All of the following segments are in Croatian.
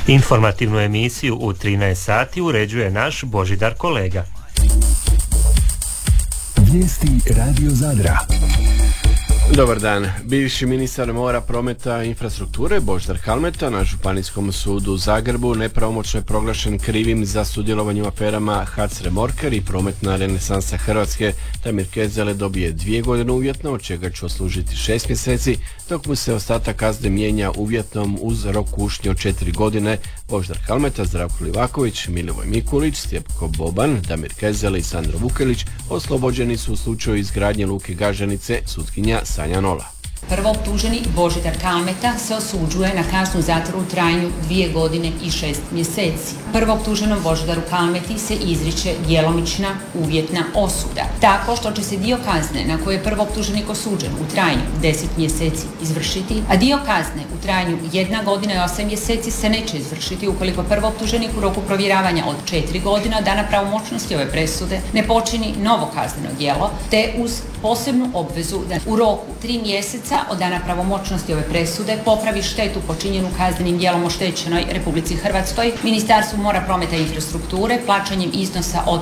Informativnu emisiju u 13 sati uređuje naš Božidar Kolega. Vijesti Radio Zadra. Dobar dan. Bivši ministar mora, prometa i infrastrukture Božidar Kalmeta na Županijskom sudu u Zagrebu nepravomoćno je proglašen krivim za sudjelovanje u aferama HAC Remorker i prometna renesansa Hrvatske. Damir Kezele dobije 2 godine uvjetno, od čega će odslužiti 6 mjeseci, dok mu se ostatak kazne mijenja uvjetnom uz rok kušnje od 4 godine. Božidar Kalmeta, Zdravko Livaković, Milivoj Mikulić, Stjepko Boban, Damir Kezele i Sandro Vukelić oslobođeni su u slučaju izgradnje luke Gaženice, sutkinja Sanja Nola. Prvooptuženi Božidar Kalmeta se osuđuje na kaznu zatvora u trajanju 2 godine i 6 mjeseci. Prvooptuženom Božidaru Kalmeti se izriče djelomična uvjetna osuda, tako što će se dio kazne na koje je prvooptuženik osuđen u trajanju 10 mjeseci izvršiti, a dio kazne u trajanju 1 godina i 8 mjeseci se neće izvršiti ukoliko prvooptuženik u roku provjeravanja od 4 godina od dana pravomoćnosti ove presude ne počini novo kazneno djelo, te uz posebnu obvezu da u roku 3 mjeseca od dana pravomoćnosti ove presude popravi štetu počinjenu kaznenim djelom oštećenoj Republici Hrvatskoj, Ministarstvu mora, prometa i infrastrukture plaćanjem iznosa od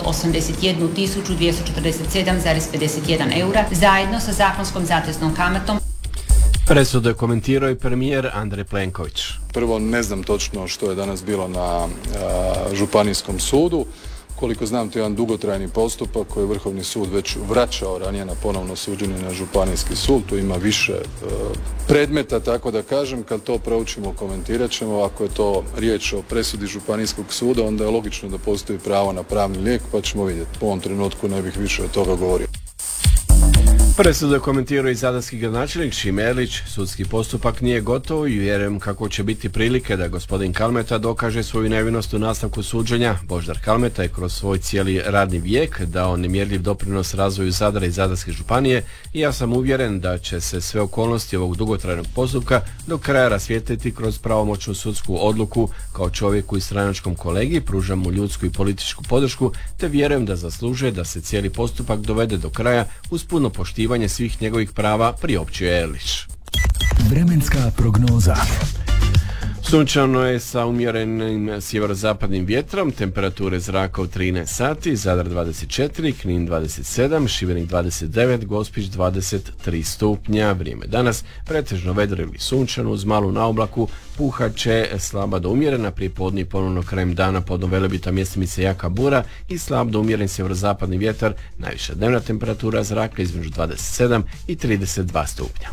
81.247,51 eura zajedno sa zakonskom zateznom kamatom. Presudu je komentirao i premijer Andrej Plenković. Prvo, ne znam točno što je danas bilo na Županijskom sudu. Koliko znam, to je jedan dugotrajni postupak koji je Vrhovni sud već vraćao ranije na ponovno suđenje na Županijski sud. Tu ima više predmeta, tako da kažem. Kad to proučimo, komentirat ćemo. Ako je to riječ o presudi Županijskog suda, onda je logično da postoji pravo na pravni lijek, pa ćemo vidjeti. U ovom trenutku ne bih više od toga govorio. Presudu je komentirao i zadarski gradonačelnik Šime Erlić. Sudski postupak nije gotov i vjerujem kako će biti prilike da gospodin Kalmeta dokaže svoju nevinost u nastavku suđenja. Božidar Kalmeta je kroz svoj cijeli radni vijek dao nemjerljiv doprinos razvoju Zadra i Zadarske županije i ja sam uvjeren da će se sve okolnosti ovog dugotrajnog postupka do kraja rasvijetliti kroz pravomoćnu sudsku odluku. Kao čovjeku i stranačkom kolegi pružam mu ljudsku i političku podršku te vjerujem da zaslužuje da se cijeli postupak dovede do kraja uz puno poštivanje svih njegovih prava, priopćuje Erlić. Vremenska prognoza. Sunčano je sa umjerenim sjeverozapadnim vjetrom, temperature zraka u 13 sati, Zadar 24, Knin 27, Šibenik 29, Gospić 23 stupnja. Vrijeme danas pretežno vedro ili sunčano uz malu naoblaku, puhat će slaba do umjerena, prijepodne i ponovno krajem dana pod Velebita mjestimice jaka bura i slab do umjeren sjeverozapadni vjetar, najviša dnevna temperatura zraka između 27 i 32 stupnja.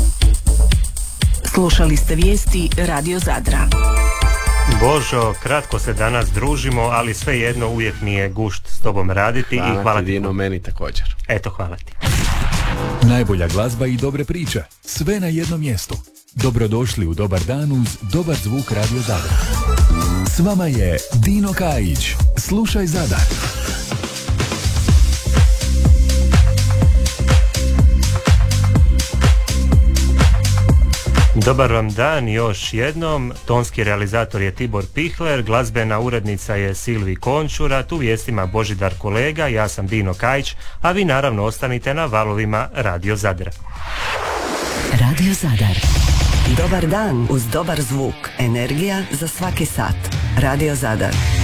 Slušali ste vijesti Radio Zadra. Božo, kratko se danas družimo, ali svejedno uvijek mi je gušt s tobom raditi. Hvala ti, Dino, meni također. Eto, hvala ti. Najbolja glazba i dobre priče, sve na jednom mjestu. Dobrodošli u Dobar dan uz dobar zvuk Radio Zadra. S vama je Dino Kajić. Slušaj Zadar. Dobar vam dan još jednom. Tonski realizator je Tibor Pihler, glazbena urednica je Silvi Končura, tu vijestima Božidar Kolega, ja sam Dino Kajić, a vi naravno ostanite na valovima Radio Zadra. Radio Zadar. Dobar dan uz dobar zvuk. Energija za svaki sat. Radio Zadar.